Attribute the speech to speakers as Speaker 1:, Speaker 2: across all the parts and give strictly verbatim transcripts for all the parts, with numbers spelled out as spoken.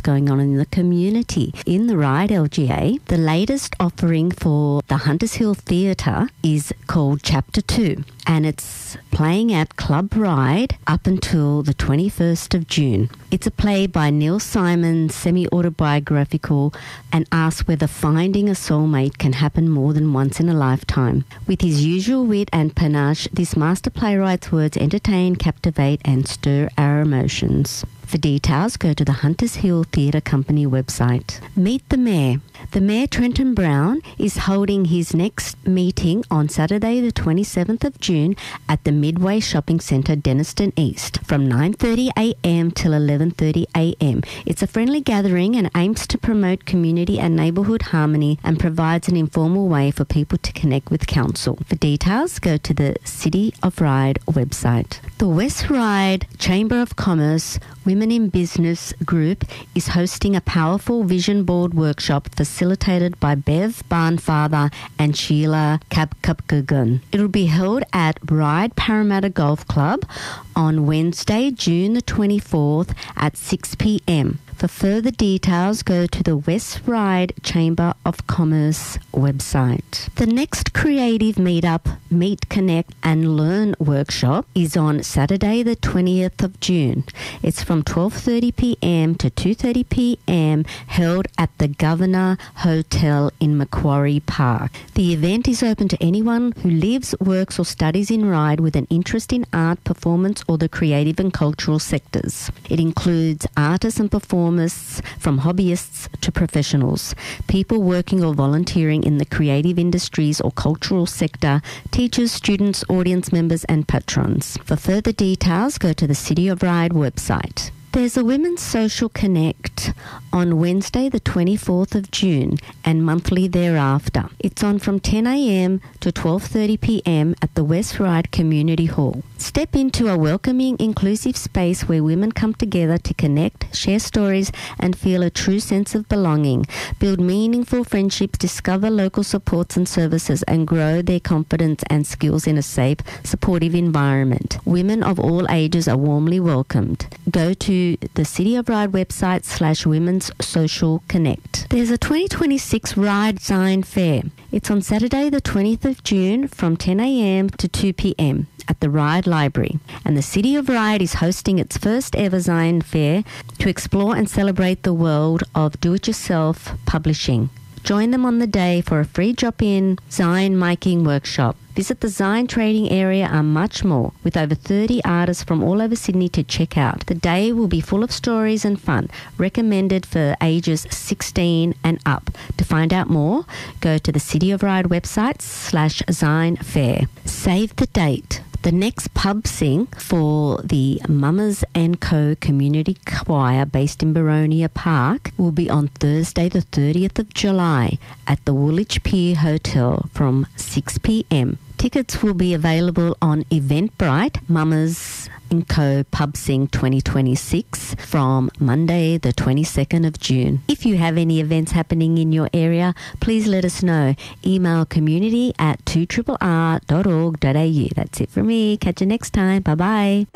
Speaker 1: going on in the community. In the Ryde L G A, the latest offering for the Hunters Hill Theatre is called Chapter two, and it's playing at Club Ryde up until the twenty-first of June. It's a play by Neil Simon, semi-autobiographical, and asks whether finding a soulmate can happen more than once in a lifetime. With his usual wit and panache, this master playwright's words entertain, captivate, and stir our emotions. For details, go to the Hunters Hill Theatre Company website. Meet the Mayor. The Mayor, Trenton Brown, is holding his next meeting on Saturday the twenty-seventh of June at the Midway Shopping Centre, Denniston East, from nine thirty a m till eleven thirty a m. It's a friendly gathering and aims to promote community and neighbourhood harmony and provides an informal way for people to connect with council. For details, go to the City of Ryde website. The West Ryde Chamber of Commerce Women in Business Group is hosting a powerful vision board workshop facilitated by Bev Barnfather and Sheila Kabkapkagun. It will be held at Ryde Parramatta Golf Club on Wednesday, June the twenty-fourth at six p m. For further details, go to the West Ryde Chamber of Commerce website. The next creative meetup, Meet, Connect and Learn workshop is on Saturday the twentieth of June. It's from twelve thirty p m to two thirty p m held at the Governor Hotel in Macquarie Park. The event is open to anyone who lives, works or studies in Ryde with an interest in art, performance or the creative and cultural sectors. It includes artists and performers from hobbyists to professionals, people working or volunteering in the creative industries or cultural sector, teachers, students, audience members and patrons. For further details, go to the City of Ryde website. There's a Women's Social Connect on Wednesday the twenty-fourth of June and monthly thereafter. It's on from ten a m to twelve thirty p m at the West Ryde Community Hall. Step into a welcoming, inclusive space where women come together to connect, share stories and feel a true sense of belonging, build meaningful friendships, discover local supports and services and grow their confidence and skills in a safe, supportive environment. Women of all ages are warmly welcomed. Go to the City of Ryde website slash Women's Social Connect. There's a twenty twenty-six Ryde Zine Fair. It's on Saturday the twentieth of June from ten a m to two p m at the Ryde Library. And the City of Ryde is hosting its first ever Zine Fair to explore and celebrate the world of do-it-yourself publishing. Join them on the day for a free drop-in Zine making workshop. Visit the Zine trading area and much more, with over thirty artists from all over Sydney to check out. The day will be full of stories and fun, recommended for ages sixteen and up. To find out more, go to the City of Ryde website slash Zine Fair. Save the date. The next pub sing for the Mamas and Co Community Choir based in Baronia Park will be on Thursday the thirtieth of July at the Woolwich Pier Hotel from six p m. Tickets will be available on Eventbrite, Mamas and Co Pub Sing twenty twenty-six from Monday the twenty-second of June. If you have any events happening in your area, please let us know. Email community at two R R R dot org dot a u. That's it from me. Catch you next time. Bye-bye.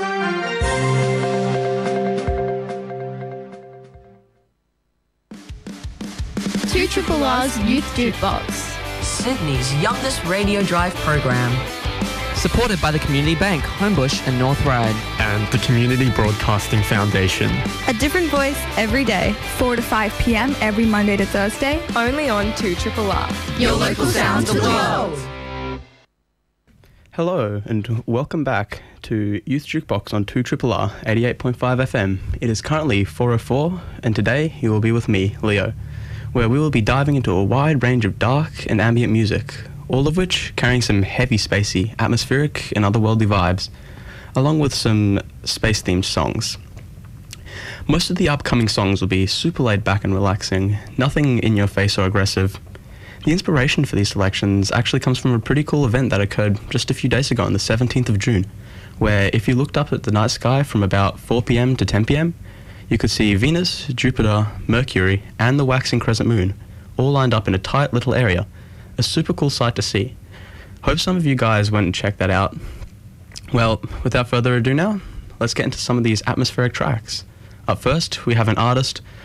Speaker 2: two R R R's Youth Jukebox,
Speaker 3: Sydney's youngest radio drive program.
Speaker 4: Supported by the Community Bank, Homebush and North Ryde.
Speaker 5: And the Community Broadcasting Foundation.
Speaker 2: a different voice every day, four to five p m every Monday to Thursday, only on two R R R.
Speaker 6: Your local sound to the world.
Speaker 5: Hello and welcome back to Youth Jukebox on two R R R eighty-eight point five F M. It is currently four oh four and today you will be with me, Leo, where we will be diving into a wide range of dark and ambient music, all of which carrying some heavy spacey, atmospheric and otherworldly vibes, along with some space-themed songs. Most of the upcoming songs will be super laid back and relaxing, nothing in your face or aggressive. The inspiration for these selections actually comes from a pretty cool event that occurred just a few days ago on the seventeenth of June, where if you looked up at the night sky from about four p m to ten p m, you could see Venus, Jupiter, Mercury and the waxing crescent moon all lined up in a tight little area. A super cool sight to see. Hope some of you guys went and checked that out. Well, without further ado now, let's get into some of these atmospheric tracks. Up first, we have an artist